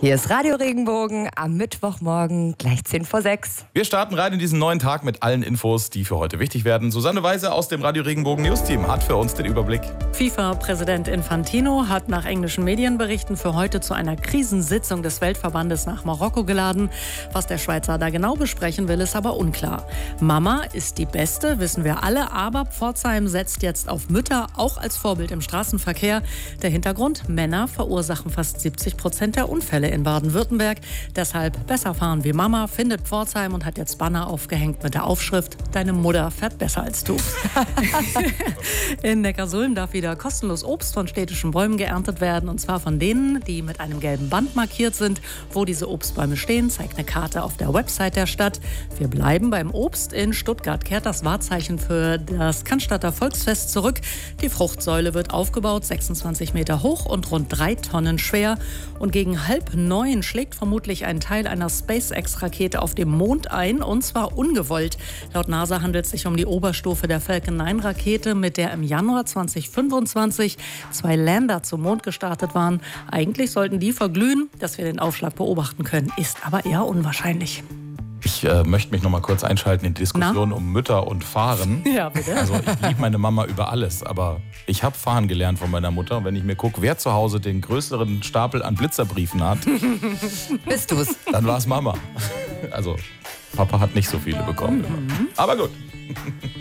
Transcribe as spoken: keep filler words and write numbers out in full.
Hier ist Radio Regenbogen am Mittwochmorgen, gleich zehn vor sechs. Wir starten rein in diesen neuen Tag mit allen Infos, die für heute wichtig werden. Susanne Weise aus dem Radio Regenbogen News-Team hat für uns den Überblick. FIFA-Präsident Infantino hat nach englischen Medienberichten für heute zu einer Krisensitzung des Weltverbandes nach Marokko geladen. Was der Schweizer da genau besprechen will, ist aber unklar. Mama ist die Beste, wissen wir alle, aber Pforzheim setzt jetzt auf Mütter, auch als Vorbild im Straßenverkehr. Der Hintergrund: Männer verursachen fast siebzig Prozent der Unfälle in Baden-Württemberg. Deshalb besser fahren wie Mama, findet Pforzheim und hat jetzt Banner aufgehängt mit der Aufschrift: Deine Mutter fährt besser als du. In Neckarsulm darf wieder kostenlos Obst von städtischen Bäumen geerntet werden. Und zwar von denen, die mit einem gelben Band markiert sind. Wo diese Obstbäume stehen, zeigt eine Karte auf der Website der Stadt. Wir bleiben beim Obst. In Stuttgart kehrt das Wahrzeichen für das Cannstatter Volksfest zurück. Die Fruchtsäule wird aufgebaut, sechsundzwanzig Meter hoch und rund drei Tonnen schwer. Und gegen halb neun schlägt vermutlich ein Teil einer SpaceX-Rakete auf dem Mond ein, und zwar ungewollt. Laut NASA handelt es sich um die Oberstufe der Falcon neun Rakete, mit der im Januar zweitausendfünfundzwanzig zwei Lander zum Mond gestartet waren. Eigentlich sollten die verglühen. Dass wir den Aufschlag beobachten können, ist aber eher unwahrscheinlich. Ich äh, möchte mich noch mal kurz einschalten in die Diskussion Na? um Mütter und Fahren. Ja, bitte. Also ich liebe meine Mama über alles, aber ich habe Fahren gelernt von meiner Mutter. Und wenn ich mir gucke, wer zu Hause den größeren Stapel an Blitzerbriefen hat, Bist du's? dann war es Mama. Also Papa hat nicht so viele bekommen. Mhm. Aber gut.